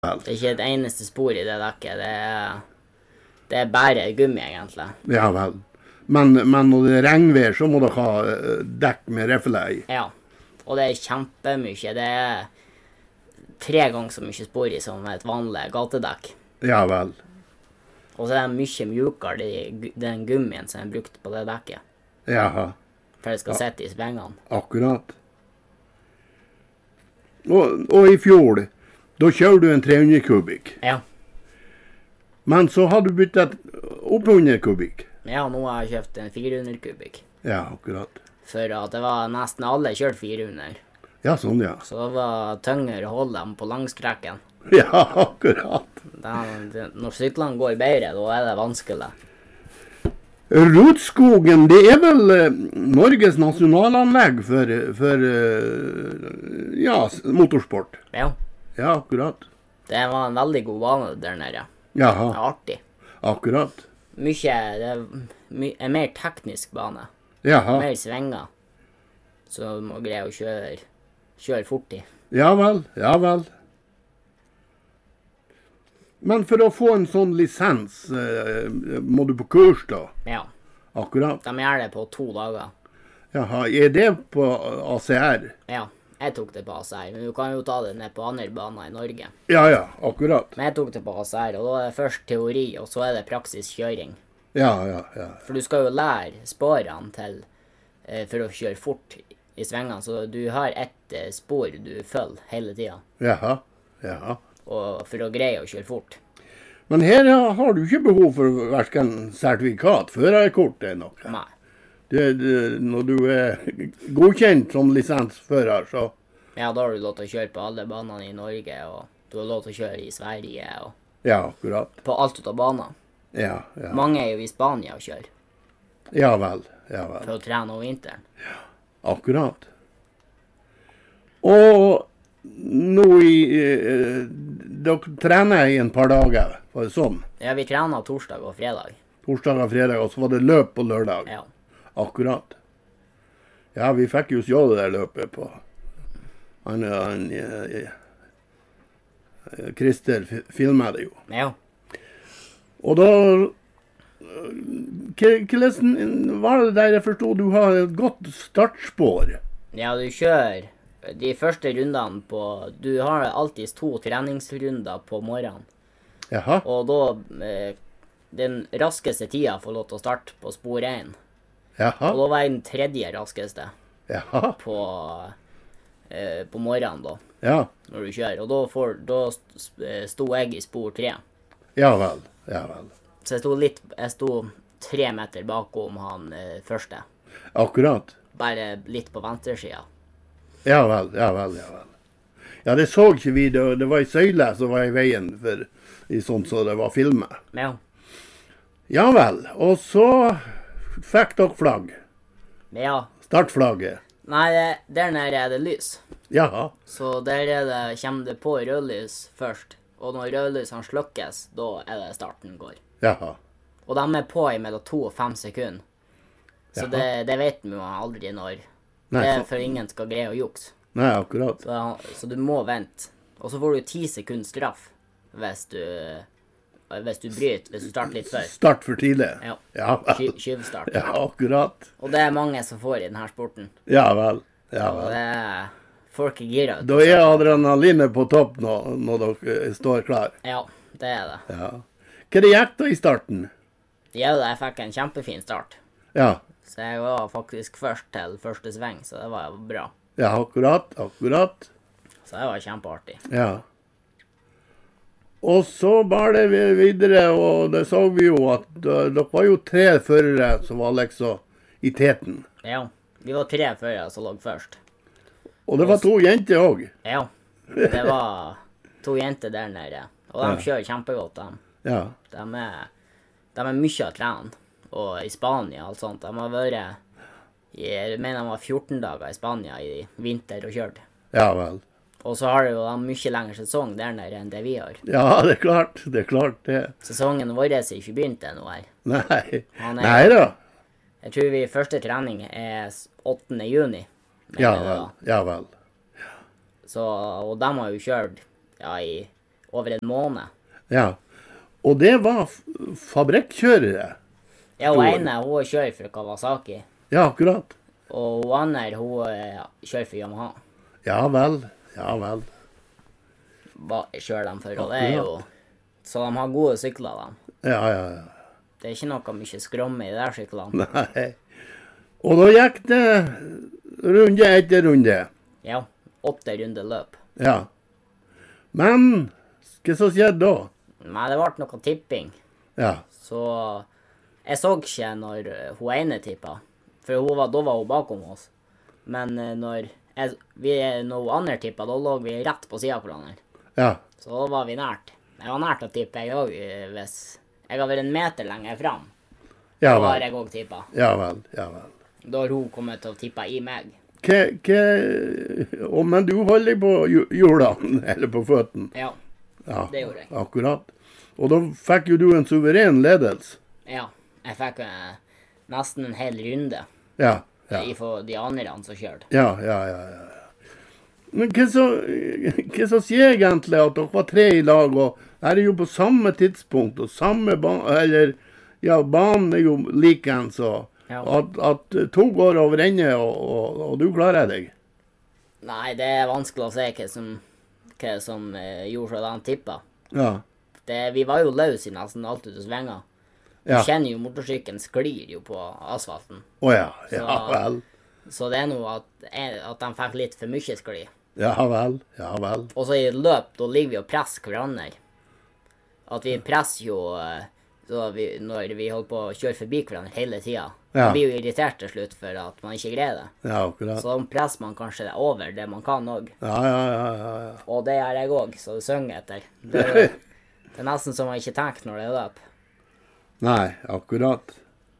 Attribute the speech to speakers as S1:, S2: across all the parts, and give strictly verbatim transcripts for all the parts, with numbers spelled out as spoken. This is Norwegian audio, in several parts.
S1: Det er ikke et eneste spor i det dekket. Det er, det er bare gummi, egentlig.
S2: Ja vel. Men, men når det er regnvær, så må dere ha dekk med rifler i.
S1: Ja, og det er kjempemye. Det er tre ganger så mye spor i som et vanlig gatedekk.
S2: Ja vel.
S1: Og så er det mye mjukere den gummien som er brukt på det dekket.
S2: Jaha.
S1: For det skal ja. Sitte i svengene.
S2: Akkurat. Og, og i fjor, da kjører du en tre hundre kubikk.
S1: Ja.
S2: Men så har du byttet opp hundre kubikk.
S1: Ja, nå har jeg kjøpt en fire hundre kubikk.
S2: Ja, akkurat.
S1: For at det var nesten alle kjørt fire hundre.
S2: Ja, sånn ja.
S1: Så det var tyngre å holde dem på langstrekken.
S2: Ja, akkurat.
S1: Den, den, når syklene går bedre, da er det vanskelig.
S2: Rotskogen, det er vel uh, Norges nasjonalanlegg for, for uh, ja, motorsport.
S1: Ja.
S2: Ja, akkurat.
S1: Det var en veldig god bane der nede.
S2: Jaha.
S1: Det er artig.
S2: Akkurat.
S1: Mye, det er my, en mer teknisk bane.
S2: Jaha.
S1: Mer svinger. Så du må greie å kjøre, kjøre fort i.
S2: Ja vel, ja vel. Men for å få en sånn lisens, uh, må du på kurs da?
S1: Ja.
S2: Akkurat.
S1: De gjør det på to dager.
S2: Jaha, er det på A C R?
S1: Ja, jeg tok det på A C R, men du kan jo ta det ned på andre baner i Norge.
S2: Ja, ja, akkurat.
S1: Men jeg tok det på A C R, og da er det først teori, og så er det praksis kjøring.
S2: Ja, ja, ja.
S1: For du skal jo lære sporene til, eh, for å kjøre fort i svengene, så du har ett eh, spor du følger hele tiden.
S2: Jaha, jaha.
S1: Og for å greie å kjøre fort.
S2: Men her har du ikke behov for hverken sertifikat, førerkort eller noe.
S1: Nei.
S2: Det, det, når du er godkjent som lisensfører, så...
S1: Ja, da har du lov til å kjøre på alle banene i Norge, og du har lov til å kjøre i Sverige, og...
S2: Ja, akkurat.
S1: På alt ut av baner.
S2: Ja, ja.
S1: Mange er jo i Spania og kjører.
S2: Ja vel, ja vel.
S1: For å trene over vinteren.
S2: Ja, akkurat. Og... Nå i, eh, dere trener i en par dager, var det sånn?
S1: Ja, vi trener torsdag og fredag.
S2: Torsdag og fredag, og så var det løp på lørdag.
S1: Ja.
S2: Akkurat. Ja, vi fikk jo se det der løpet på. Han, han, eh, Christer filmet det jo.
S1: Ja.
S2: Og da, hvordan var det der jeg forstod, du har et godt startspår?
S1: Ja, du kjører... De første rundene på... Du har alltid to treningsrunder på morgenen.
S2: Jaha.
S1: Og da... Eh, den raskeste tida får lov til å starte på spor én.
S2: Jaha.
S1: Og da var jeg den tredje raskeste.
S2: Jaha.
S1: På, eh, på morgenen da.
S2: Ja.
S1: Når du kjører. Og da, får, da sto jeg i spor tre.
S2: Ja vel, ja vel.
S1: Så jeg sto litt... Jeg sto tre meter bakom han eh, første.
S2: Akkurat.
S1: Bare litt på venstre siden.
S2: Ja vel, ja vel, ja vel. Ja, det så ikke vi, det, det var en søyle som var i veien for i sånt så det var filmet.
S1: Ja.
S2: Ja vel, og så fikk dere flagg.
S1: Ja.
S2: Startflagget.
S1: Nei, det, der nede er det lys.
S2: Jaha.
S1: Så der er det, kommer det på rødlys først. Og når rødlysene slukkes, da er det starten går.
S2: Jaha.
S1: Og de er på i mellom to og fem sekunder. Så det, det vet vi jo aldri når.
S2: Nei,
S1: det er for ingen skal greie å jukse.
S2: Nei, akkurat.
S1: Så, så du må vente. Og så får du ti sekunder straff hvis du, hvis du bryter, hvis du starter litt før.
S2: Start for tidlig.
S1: Ja,
S2: ja
S1: Sky, skyvstart.
S2: Ja, akkurat.
S1: Og det er mange som får i denne sporten.
S2: Ja vel, ja vel.
S1: Og det er, folk er gira.
S2: Da er adrenalinet på topp når, når dere står klar.
S1: Ja, det er det.
S2: Ja. Hva det gikk da i starten?
S1: Ja, jeg fikk en kjempefin start.
S2: Ja.
S1: Så jeg var faktisk først til første sving, så det var jo bra.
S2: Ja, akkurat, akkurat.
S1: Så det var kjempeartig.
S2: Ja. Og så bar det videre, og det så vi jo at dere var jo tre førere som var liksom i teten.
S1: Ja, vi var tre førere som lå først.
S2: Og det var to jenter også.
S1: Ja, det var to jenter der nede. Og de
S2: Ja.
S1: kjører kjempegodt, de.
S2: Ja.
S1: De er, de er mye å trene. Og i Spania og alt sånt. De har vært, jeg mener de var fjorten dager i Spania i vinter og kjørt.
S2: Ja vel.
S1: Og så har de jo en mye lengre sesong der nede enn det vi har.
S2: Ja, det er klart, det er klart det.
S1: Sesongen vår er ikke begynt ennå her.
S2: Nei,
S1: Han er-
S2: nei da.
S1: Jeg tror vi første trening er åttende juni. mener
S2: Ja
S1: jeg det
S2: vel,
S1: var.
S2: ja vel.
S1: Så, og de har jo kjørt ja, i over en måned.
S2: Ja. Og det var f- fabrikkjørere.
S1: Ja, hun
S2: Stor.
S1: ene, hun kjører for Kawasaki,
S2: Ja, akkurat.
S1: og hun andre, hun eh, kjører for Yamaha.
S2: Ja vel. Ja vel.
S1: Hva kjører de for, og det er jo... Så de har gode sykler, de.
S2: Ja, ja, ja.
S1: Det er ikke noe mye skromme i de der syklene.
S2: Nei. Og da gikk det runde etter runde.
S1: Ja, åtte runder løp.
S2: Ja. Men hva som skjedde da?
S1: Nei, det ble noe tipping.
S2: Ja.
S1: Så jeg så ikke når eh, hun ene tippa, for hun var, da var hun bakom oss. Men eh, når, jeg, vi, når hun andre tippa, da lå vi rett på siden av hverandre.
S2: Ja.
S1: Så da var vi nært. Jeg var nært å tippe, jeg òg, hvis jeg har vært en meter lenger fram.
S2: Ja
S1: Da har
S2: vel.
S1: jeg òg tippa.
S2: Ja vel. Ja vel.
S1: Da har hun kommet til å tippe i meg.
S2: Hva, hva, å, men du holder på hju- hjulene, eller på føttene.
S1: Ja,
S2: Ja,
S1: det gjorde jeg.
S2: akkurat. Og da fikk jo du en suveren ledelse.
S1: Ja, jeg fikk eh, nesten en hel runde
S2: Ja, ja.
S1: i for de andre som kjørte.
S2: Ja, ja, ja, ja. ja. Men hva så, hva så sier egentlig at dere var tre i lag, og her er jo på samme tidspunkt, og samme ban, eller, ja, banen er jo likens, og
S1: Ja.
S2: at, at to går over ende, og, og, og du klarer deg.
S1: Nei, det er vanskelig å se hva som, hva som eh, gjorde så da han tippa.
S2: Ja,
S1: Det, vi var jo løs i nesten alt ut av svinga. Du
S2: ja.
S1: kjenner jo motorsykkelen sklir jo på asfalten.
S2: Å ja, ja
S1: Så-
S2: vel.
S1: Så det er noe at, at de fikk litt for mye skli.
S2: Ja vel, ja vel.
S1: Og så i løp, da ligger vi og presser hverandre. At vi presser jo eh, så vi, når vi holder på å kjøre forbi hverandre hele tida.
S2: Ja.
S1: Man blir jo irritert til slutt for at man ikke greier det.
S2: Ja, akkurat.
S1: Så da presser man kanskje det over det man kan òg.
S2: Ja, ja, ja, ja, ja.
S1: Og det gjør jeg òg, så det synger etter. Det, er- det er nesten som man ikke tenker når det er løp.
S2: Nei, akkurat.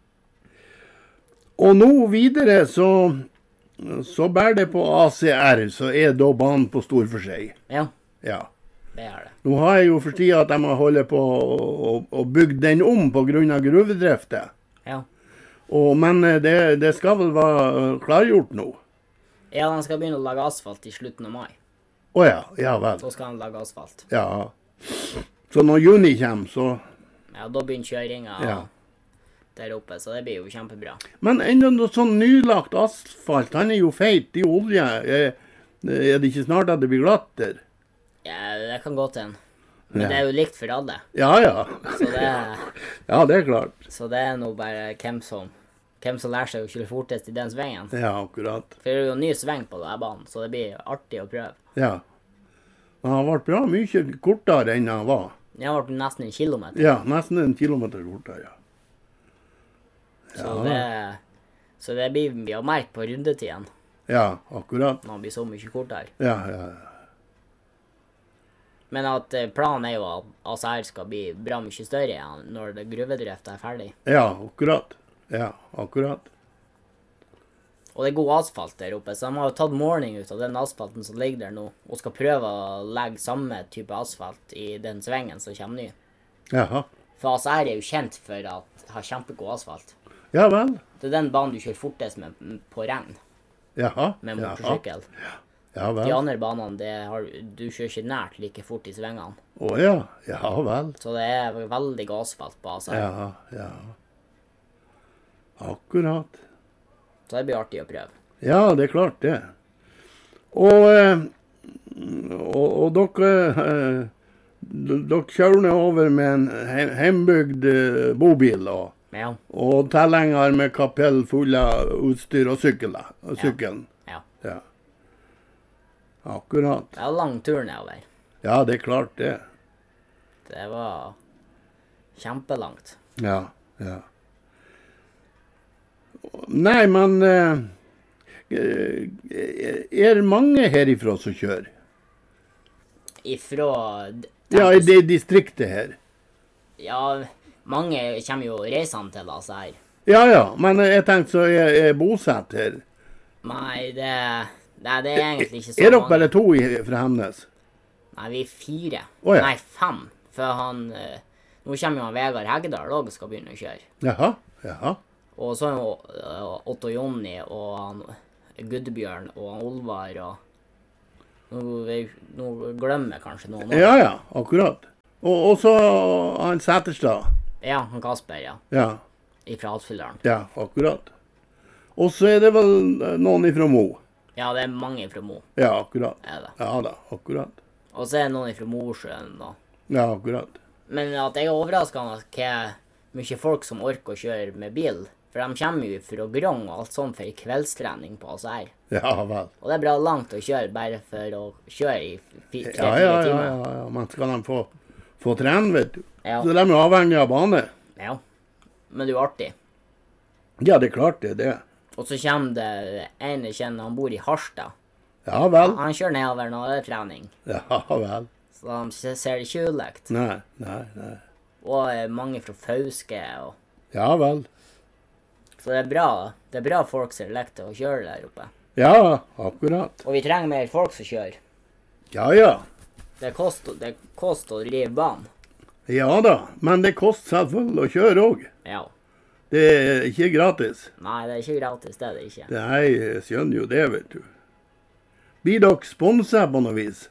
S2: Og nå videre så, så bærer det på A C R, så er da banen på stor for seg.
S1: Ja,
S2: Ja.
S1: det gjør det.
S2: Nå har jeg jo for tida at de har holdt på å, å bygge den om på grunn av gruvedriftet.
S1: Ja.
S2: Og, men eh, det, det skal vel være eh, klargjort nå?
S1: Ja, de skal begynne å lage asfalt i slutten av mai.
S2: Å ja, ja vel.
S1: Så skal de lage asfalt.
S2: Ja. Så når juni kommer, så
S1: Ja, da begynner kjøringa
S2: Ja.
S1: der oppe, så det blir jo kjempebra.
S2: Men enda noe sånn nylagt asfalt, han er jo feit, det er jo olje. Er, er det ikke snart at det blir glatt der?
S1: Ja, det kan gå til en. Men
S2: Ja.
S1: det er jo likt for alle.
S2: Ja, ja.
S1: Så det,
S2: Ja, det er klart.
S1: så det er nå bare hvem som, hvem som lærer seg å kjøre fortest i den svingen.
S2: Ja, akkurat.
S1: For det er jo en ny sving på denne banen, så det blir artig å prøve.
S2: Ja. Men han ble bra mye kortere enn han var.
S1: Det har vært nesten en kilometer.
S2: Ja, nesten en kilometer kortere, ja.
S1: Så, det, så det blir vi å merke på rundetiden
S2: Ja, akkurat.
S1: når han blir så mye kortere.
S2: Ja, ja, ja.
S1: Men at eh, planen er jo at A C R skal bli bra mye større igjen når det gruvedrifta er ferdig.
S2: Ja, akkurat. Ja, akkurat.
S1: Og det er god asfalt der oppe, så de har jo tatt måling ut av den asfalten som ligger der nå, og skal prøve å legge samme type asfalt i den svingen som kommer ny.
S2: Jaha.
S1: For A C R er jo kjent for å ha kjempegod asfalt.
S2: Ja vel.
S1: Det er den banen du kjører fortest med på regn,
S2: Jaha.
S1: med
S2: Jaha.
S1: motorsykkel.
S2: Ja
S1: De
S2: vel.
S1: andre banene, det har, du kjører ikke nært like fort i svingene.
S2: Å ja. Ja vel.
S1: Så det er veldig god asfalt på A C R.
S2: Ja, ja. Akkurat.
S1: Så det blir artig å prøve.
S2: Ja, det er klart det. Og, eh, og, og dere, eh, d- dere kjører ned over med en he- hjembygd eh, bobil og,
S1: Men ja,
S2: og tilhenger med kapell full av utstyr og sykkel. da, og
S1: Ja.
S2: sykkelen.
S1: ja.
S2: Ja. Akkurat.
S1: Det er lang tur nedover.
S2: Ja, det er klart det.
S1: Det var kjempelangt.
S2: Ja, ja. Nei, men eh, eh, er det mange herifra som kjører?
S1: Ifra...
S2: Ja, i det distriktet her.
S1: Ja, mange kommer jo reisende til A C R.
S2: Ja, ja, men jeg tenkte så er, er bosatt her.
S1: Nei, det, nei, det er egentlig ikke så
S2: Er dere
S1: mange.
S2: bare to i, fra Hemnes?
S1: Nei, vi er fire.
S2: Å, ja.
S1: Nei, fem. For han... eh, Nå kommer jo han Vegard Heggedal også skal begynne å kjøre.
S2: Jaha, jaha.
S1: Og så er jo eh, Otto Jonny og han Gudbjørn og han Olvar og... Nå, nå glemmer jeg kanskje noen år.
S2: Ja, ja, akkurat. Og, og så han Sæterstad.
S1: Ja, han Kasper, ja.
S2: Ja,
S1: Ifra Hattfjelldalen.
S2: ja, akkurat. Og så er det vel noen ifra Mo.
S1: Ja, det er mange fra Mo.
S2: Ja, akkurat.
S1: Er det.
S2: Ja da, akkurat.
S1: Og så er det noen fra Mosjøen da.
S2: Ja, akkurat.
S1: Men at jeg er overrasket hva mye folk som orker å kjøre med bil. For de kommer jo fra Grong og alt sånt for kveldstrening på oss her.
S2: Ja, vel.
S1: Og det er bra langt å kjøre bare for å kjøre i tre-fire
S2: Ja, ja, ja,
S1: timer.
S2: ja, ja. Men skal de få, få trene, vet du.
S1: Ja.
S2: Så de er avhengig av bane.
S1: Ja. Men det er jo artig.
S2: Ja, det er klart det er det.
S1: Og så kommer det en jeg kjenner, han bor i Harstad.
S2: Ja, vel.
S1: Han kjører nedover når det er trening.
S2: Ja, vel.
S1: Så de ser det ikke ulekt.
S2: Nei, nei, nei.
S1: Og eh, mange fra Fauske. Og...
S2: Ja, vel.
S1: Så det er bra. Det er bra folk som lekter å kjøre der oppe.
S2: Ja, akkurat.
S1: Og vi trenger mer folk som kjører.
S2: Ja, ja.
S1: Det koster, det koster å drive banen.
S2: Ja da, men det koster selvfølgelig å kjøre også.
S1: Ja.
S2: Det er ikke gratis.
S1: Nei, det er ikke gratis, det er det ikke.
S2: Nei, jeg skjønner jo det, vet du. Blir dere sponset på noe vis?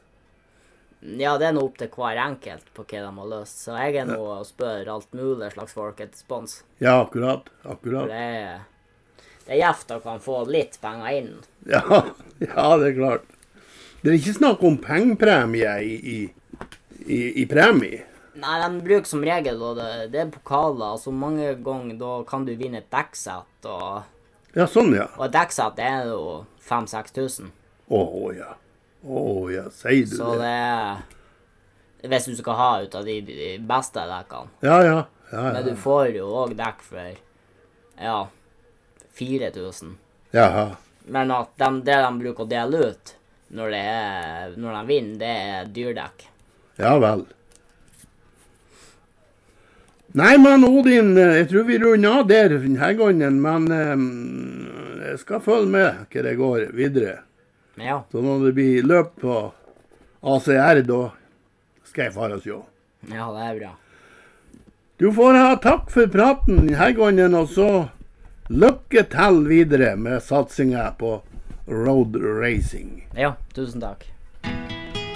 S1: Ja, det er nå opp til hver enkelt på hva de har løst. Så jeg er nå og spør alt mulig slags folk etter spons.
S2: Ja, akkurat,
S1: For
S2: akkurat.
S1: det er, det er gjevt å kan få litt penger inn.
S2: Ja, ja, det er klart. Det er ikke snakk om pengepremie i, i, i, i premie.
S1: Nei, de bruker som regel, og det, det er pokaler, så mange ganger da kan du vinne et dekksett, og,
S2: Ja, sånn ja.
S1: og et dekksett det er jo fem til seks tusen.
S2: Å ja. Å ja, sier du
S1: Så
S2: det?
S1: det er, hvis du skal ha ut av de, de beste dekkene.
S2: Ja, ja. Ja,
S1: Men du
S2: ja.
S1: får jo også dekk for, ja, fire tusen.
S2: Jaha.
S1: Men at de, det de bruker å dele ut når, det er, når de vinner, det er dyrdekk.
S2: Ja vel. Nei, men Odin, jeg tror vi runder av der denne gangen, men um, jeg skal følge med hva det går videre.
S1: Ja,
S2: Så når det blir løp på A C R, da skal jeg fare og se.
S1: ja, det er bra.
S2: Du får ha takk for praten denne gangen, og så lykke til videre med satsingen på road racing.
S1: Ja, tusen takk.